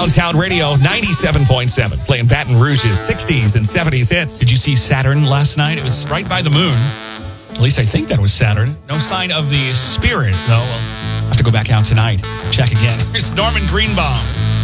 Downtown Radio 97.7, playing Baton Rouge's 60s and 70s hits. Did you see Saturn last night? It was right by the moon. At least I think that was Saturn. No sign of the spirit, though. We'll have to go back out tonight. Check again. Here's Norman Greenbaum.